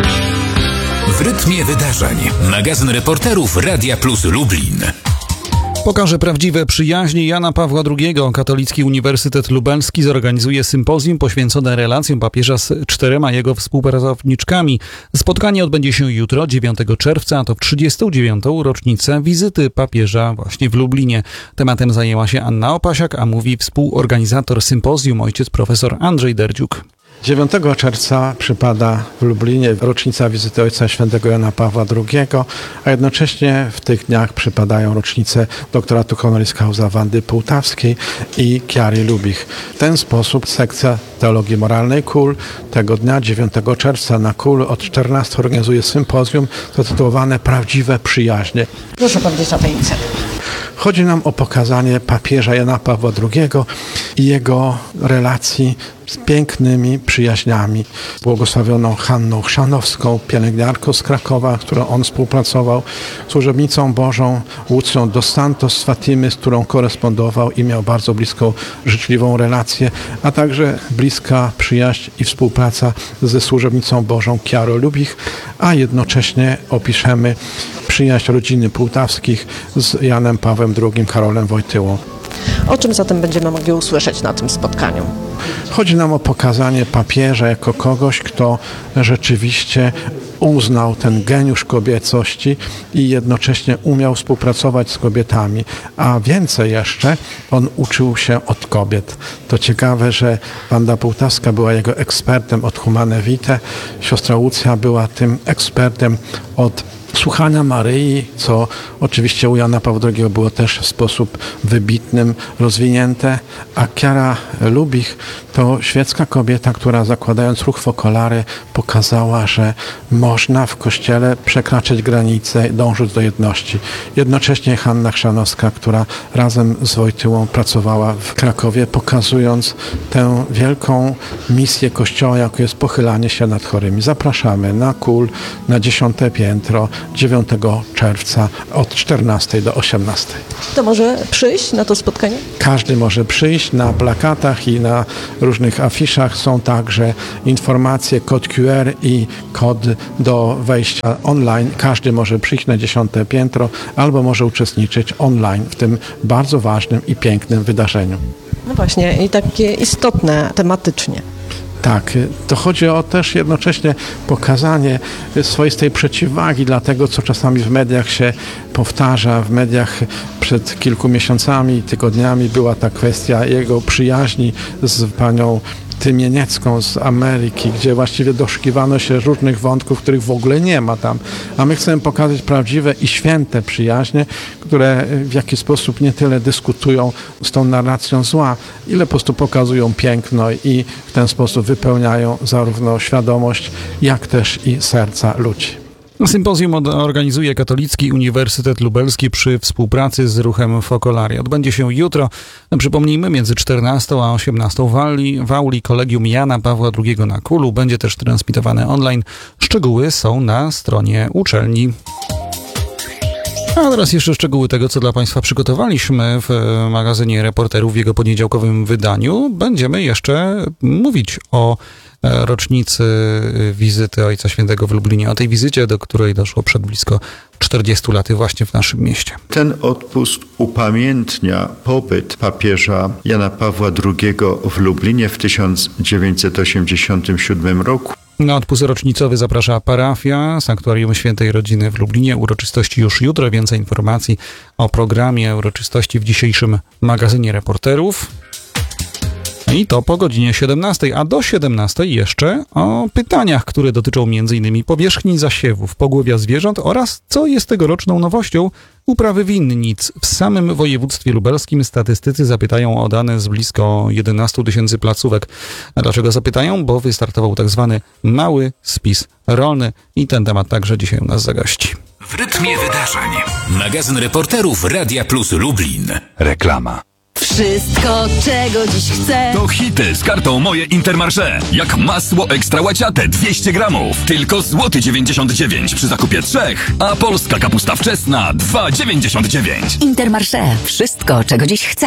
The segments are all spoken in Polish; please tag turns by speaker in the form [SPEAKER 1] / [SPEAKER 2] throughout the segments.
[SPEAKER 1] W rytmie wydarzeń. Magazyn reporterów Radia Plus Lublin.
[SPEAKER 2] Pokaże prawdziwe przyjaźnie Jana Pawła II. Katolicki Uniwersytet Lubelski zorganizuje sympozjum poświęcone relacjom papieża z 4 jego współpracowniczkami. Spotkanie odbędzie się jutro, 9 czerwca, a to w 39. rocznicę wizyty papieża właśnie w Lublinie. Tematem zajęła się Anna Opasiak, a mówi współorganizator sympozjum, ojciec profesor Andrzej Derdziuk.
[SPEAKER 3] 9 czerwca przypada w Lublinie rocznica wizyty Ojca Świętego Jana Pawła II, a jednocześnie w tych dniach przypadają rocznice doktoratu honoris causa Wandy Połtawskiej i Kiary Lubich. W ten sposób sekcja teologii moralnej KUL tego dnia, 9 czerwca na KUL od 14 organizuje sympozjum zatytułowane Prawdziwe przyjaźnie.
[SPEAKER 4] Proszę powiedzieć o tej inicjatywie.
[SPEAKER 3] Chodzi nam o pokazanie papieża Jana Pawła II i jego relacji z pięknymi przyjaźniami. Błogosławioną Hanną Chrzanowską, pielęgniarką z Krakowa, z którą on współpracował, służebnicą Bożą Łucją dos Santos z Fatimy, z którą korespondował i miał bardzo bliską, życzliwą relację, a także bliska przyjaźń i współpraca ze służebnicą Bożą Kiarą Lubich, a jednocześnie opiszemy przyjaźń rodziny Połtawskich z Janem Pawłem II, Karolem Wojtyłą.
[SPEAKER 4] O czym zatem będziemy mogli usłyszeć na tym spotkaniu?
[SPEAKER 3] Chodzi nam o pokazanie papieża jako kogoś, kto rzeczywiście uznał ten geniusz kobiecości i jednocześnie umiał współpracować z kobietami. A więcej jeszcze, on uczył się od kobiet. To ciekawe, że Wanda Połtawska była jego ekspertem od Humane Vitae, siostra Łucja była tym ekspertem od słuchania Maryi, co oczywiście u Jana Pawła II było też w sposób wybitnym rozwinięte, a Kiara Lubich to świecka kobieta, która zakładając ruch Focolare pokazała, że można w Kościele przekraczać granice, dążyć do jedności. Jednocześnie Hanna Chrzanowska, która razem z Wojtyłą pracowała w Krakowie, pokazując tę wielką misję Kościoła, jaką jest pochylanie się nad chorymi. Zapraszamy na KUL, na 10. piętro, 9 czerwca od 14 do 18.
[SPEAKER 4] To może przyjść na to spotkanie?
[SPEAKER 3] Każdy może przyjść. Na plakatach i na różnych afiszach są także informacje, kod QR i kod do wejścia online. Każdy może przyjść na 10. piętro albo może uczestniczyć online w tym bardzo ważnym i pięknym wydarzeniu.
[SPEAKER 4] No właśnie, i takie istotne tematycznie.
[SPEAKER 3] Tak, to chodzi o też jednocześnie pokazanie swoistej przeciwwagi dla tego, co czasami w mediach się powtarza. W mediach przed kilku miesiącami, tygodniami była ta kwestia jego przyjaźni z panią Tymieniecką z Ameryki, gdzie właściwie doszukiwano się różnych wątków, których w ogóle nie ma tam. A my chcemy pokazać prawdziwe i święte przyjaźnie, które w jakiś sposób nie tyle dyskutują z tą narracją zła, ile po prostu pokazują piękno i w ten sposób wypełniają zarówno świadomość, jak też i serca ludzi.
[SPEAKER 2] Sympozjum organizuje Katolicki Uniwersytet Lubelski przy współpracy z ruchem Focolare. Odbędzie się jutro, przypomnijmy, między 14 a 18 w auli Kolegium Jana Pawła II na KUL-u. Będzie też transmitowane online. Szczegóły są na stronie uczelni. A teraz jeszcze szczegóły tego, co dla Państwa przygotowaliśmy w magazynie reporterów w jego poniedziałkowym wydaniu. Będziemy jeszcze mówić o rocznicy wizyty Ojca Świętego w Lublinie, o tej wizycie, do której doszło przed blisko 40 laty właśnie w naszym mieście.
[SPEAKER 5] Ten odpust upamiętnia pobyt papieża Jana Pawła II w Lublinie w 1987 roku.
[SPEAKER 2] Na odpust rocznicowy zaprasza parafia Sanktuarium Świętej Rodziny w Lublinie. Uroczystości już jutro. Więcej informacji o programie uroczystości w dzisiejszym magazynie reporterów. I to po godzinie 17, a do 17 jeszcze o pytaniach, które dotyczą m.in. powierzchni zasiewów, pogłowia zwierząt oraz, co jest tegoroczną nowością, uprawy winnic. W samym województwie lubelskim statystycy zapytają o dane z blisko 11 000 placówek. A dlaczego zapytają? Bo wystartował tak zwany mały spis rolny i ten temat także dzisiaj u nas zagości.
[SPEAKER 1] W rytmie wydarzeń. Magazyn reporterów Radia Plus Lublin. Reklama.
[SPEAKER 6] Wszystko, czego dziś chcę.
[SPEAKER 7] To hity z kartą Moje Intermarché. Jak masło ekstra łaciate 200 gramów. Tylko złoty 99 przy zakupie 3. A polska kapusta wczesna 2,99.
[SPEAKER 6] Intermarché. Wszystko, czego dziś chcę.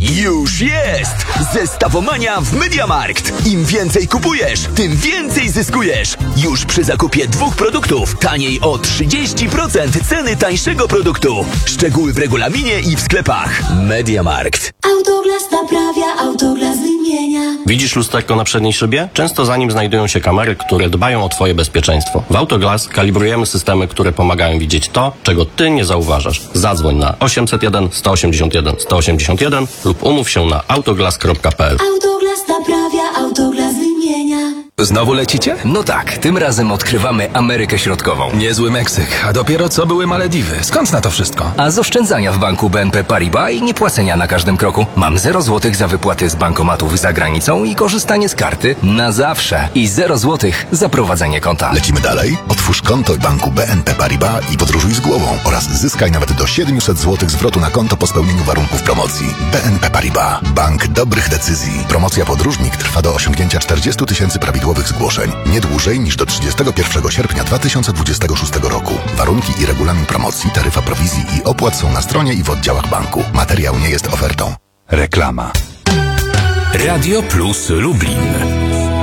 [SPEAKER 8] Już jest! Zestawomania w MediaMarkt. Im więcej kupujesz, tym więcej zyskujesz. Już przy zakupie 2 produktów taniej o 30% ceny tańszego produktu. Szczegóły w regulaminie i w sklepach. MediaMarkt.
[SPEAKER 9] Autoglas naprawia, Autoglas wymienia.
[SPEAKER 10] Widzisz lusterko na przedniej szybie? Często za nim znajdują się kamery, które dbają o Twoje bezpieczeństwo. W Autoglas kalibrujemy systemy, które pomagają widzieć to, czego Ty nie zauważasz. Zadzwoń na 801 181 181 lub umów się na autoglas.pl.
[SPEAKER 9] Autoglas naprawia, Autoglas wymienia.
[SPEAKER 11] Znowu lecicie? No tak, tym razem odkrywamy Amerykę Środkową.
[SPEAKER 12] Niezły Meksyk, a dopiero co były Malediwy. Skąd na to wszystko?
[SPEAKER 11] A z oszczędzania w banku BNP Paribas i niepłacenia na każdym kroku. Mam 0 zł za wypłaty z bankomatów za granicą i korzystanie z karty na zawsze. I 0 zł za prowadzenie konta.
[SPEAKER 13] Lecimy dalej? Otwórz konto w banku BNP Paribas i podróżuj z głową oraz zyskaj nawet do 700 zł zwrotu na konto po spełnieniu warunków promocji. BNP Paribas. Bank dobrych decyzji. Promocja podróżnik trwa do osiągnięcia 40 000 prawidłowych zgłoszeń. Nie dłużej niż do 31 sierpnia 2026 roku. Warunki i regulamin promocji, taryfa prowizji i opłat są na stronie i w oddziałach banku. Materiał nie jest ofertą.
[SPEAKER 1] Reklama. Radio Plus Lublin.